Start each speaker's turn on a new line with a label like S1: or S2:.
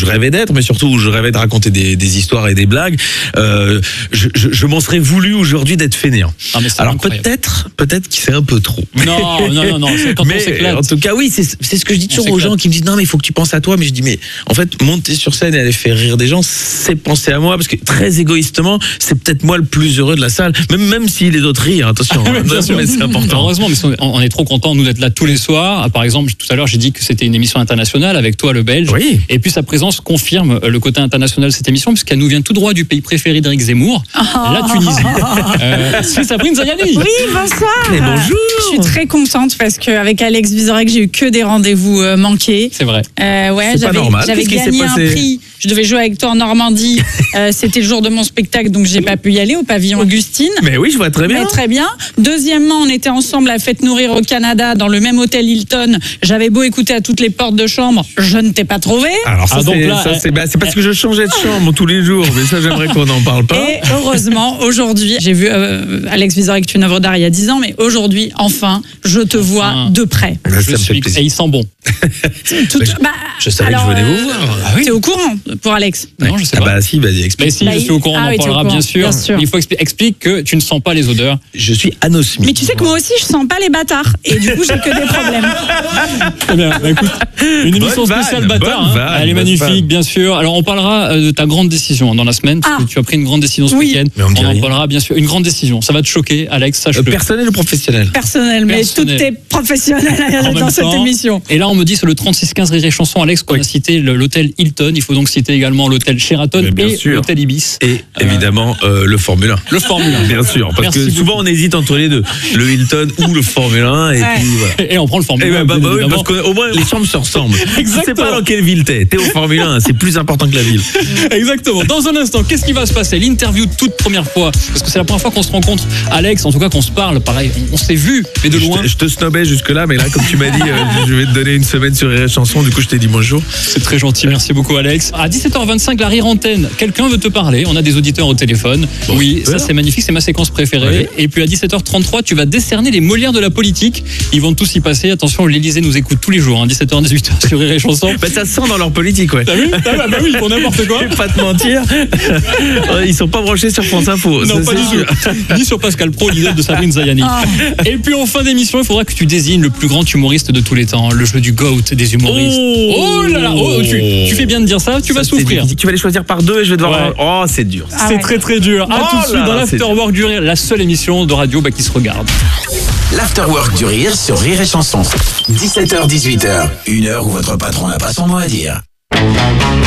S1: rêvais d'être, mais surtout où je rêvais de raconter des histoires et des blagues, je m'en serais voulu aujourd'hui d'être fainéant.
S2: Ah,
S1: alors peut-être que c'est un peu trop.
S2: Non, quand
S1: mais
S2: on s'éclate.
S1: En tout cas, oui, c'est ce que je dis toujours aux gens qui me disent non, mais il faut que tu penses à toi. Mais je dis, mais en fait, monter sur scène et aller faire rire des gens, c'est penser à moi, parce que très égoïstement, c'est peut-être moi le plus heureux de la salle, même si les autres rient, attention, mais c'est important.
S2: Heureusement, mais on est trop content nous d'être là tous les soirs. Par exemple, tout à l'heure, j'ai dit que c'était une émission internationale avec toi, le Belge.
S1: Oui.
S2: Et puis sa présence confirme le côté international de cette émission, puisqu'elle nous vient tout droit du pays préféré d'Éric Zemmour, la Tunisie. C'est Sabrine Zayani.
S3: Oui, bonsoir.
S1: Et bonjour.
S3: Je suis très contente parce qu'avec Alex Vizorek, j'ai eu que des rendez-vous manqués.
S2: C'est vrai.
S3: Ouais,
S1: C'est pas normal.
S3: j'avais
S1: Qu'est-ce qui
S3: gagné
S1: s'est
S3: un
S1: passé
S3: prix. Je devais jouer avec toi en Normandie. C'était le jour de mon spectacle, donc j'ai pas pu y aller au pavillon Augustine.
S1: Mais oui, je vois très bien.
S3: Mais très bien. Deuxièmement, on était ensemble à Fête Nourrir au Canada, dans le même hôtel Hilton. J'avais beau écouter à toutes les portes de chambre, je ne t'ai pas trouvé.
S1: Alors ça,
S2: donc là,
S1: c'est parce que je changeais de chambre tous les jours, mais ça j'aimerais qu'on n'en parle pas.
S3: Et heureusement, aujourd'hui, j'ai vu Alex Vizorek, une œuvre d'art il y a 10 ans, mais aujourd'hui, enfin, je te vois de près.
S1: Ça me fait plaisir.
S2: Et il sent bon.
S1: Je savais que je venais vous voir.
S2: Ah oui.
S3: T'es au courant pour Alex?
S2: Non, je sais pas.
S1: Bah si, vas-y, explique.
S2: Mais si, je suis au courant, on en
S3: oui, t'es au
S2: parlera
S3: courant,
S2: bien sûr.
S3: bien sûr.
S2: Il faut explique que tu ne sens pas les odeurs.
S1: Je suis anosmie.
S3: Mais tu sais que moi aussi, je sens pas les bâtards. Et du coup, j'ai que des problèmes.
S2: Très bien. Bah, écoute, une émission
S1: Bonne
S2: spéciale
S1: vanne,
S2: bâtard.
S1: bonne vanne,
S2: Elle est
S1: bonne
S2: magnifique,
S1: vanne.
S2: bien sûr. Alors, on parlera de ta grande décision dans la semaine. Parce que tu as pris une grande décision ce
S3: Oui.
S2: week-end.
S1: Mais on me dit
S2: en
S1: rien.
S2: parlera, bien sûr. Une grande décision. Ça va te choquer, Alex, sache-le.
S1: Personnel ou professionnel?
S3: Personnel, mais
S2: Personnel.
S3: tout est professionnel
S2: En
S3: dans
S2: même
S3: cette
S2: temps.
S3: émission.
S2: Et là, on me dit sur le 3615 Rire et Chanson, Alex, qu'on a cité l'hôtel Hilton. Il faut donc citer également l'hôtel Sheraton
S1: Mais bien
S2: et
S1: sûr.
S2: l'hôtel Ibis.
S1: Et évidemment le Formule 1.
S2: Le Formule 1.
S1: Bien sûr, parce
S2: Merci
S1: que souvent on hésite entre les deux, le Hilton ou le Formule 1, et
S3: Ouais.
S1: puis voilà.
S2: Et on prend le Formule 1.
S1: Bah
S2: bien
S1: oui,
S2: évidemment.
S1: parce qu'au moins les chambres se ressemblent. Tu sais
S2: Exactement.
S1: pas dans quelle ville t'es au Formule 1, c'est plus important que la ville.
S2: Exactement. Dans un instant, qu'est-ce qui va se passer? L'interview de toute première fois. Parce que c'est la première fois qu'on se rencontre, Alex, en tout cas qu'on se parle. Pareil, on s'est vu, mais de loin.
S1: Je te snobais jusque-là, mais là, comme tu m'as dit, je vais te donner une semaine sur Rire et Chanson, du coup je t'ai dit bonjour.
S2: C'est très gentil, merci beaucoup Alex. À 17h25, la Rire Antenne. Quelqu'un veut te parler, on a des auditeurs au téléphone.
S1: Bon,
S2: oui,
S1: super.
S2: ça c'est magnifique, c'est ma séquence préférée.
S1: Ouais.
S2: Et puis à 17h33, tu vas décerner les Molières de la politique. Ils vont tous y passer. Attention, l'Élysée nous écoute tous les jours, 17h, 18h sur Rire et Chanson.
S1: Bah ça se sent dans leur politique, ouais.
S2: T'as vu? Bah oui, pour n'importe quoi.
S1: Je vais pas te mentir, ils sont pas branchés sur France Info.
S2: Non,
S1: ça,
S2: pas
S1: c'est
S2: du
S1: sûr.
S2: tout. Ni sur Pascal Pro, l'idole de Sabrine Zayani. Et puis en fin d'émission, il faudra que tu désignes le plus grand humoriste de tous les temps, le jeu du GOAT des humoristes. Oh là là, tu fais bien de dire ça, tu vas
S1: Ça, c'est
S2: souffrir.
S1: difficile. Tu vas les choisir par deux et je vais devoir.
S2: Ouais.
S1: Oh, c'est dur.
S2: C'est très très dur. À
S1: Oh
S2: tout de suite
S1: là
S2: dans
S1: là, c'est
S2: l'Afterwork du Rire, la seule émission de radio qui se regarde.
S4: L'Afterwork du Rire sur Rire et Chanson. 17h-18h, une heure où votre patron n'a pas son mot à dire.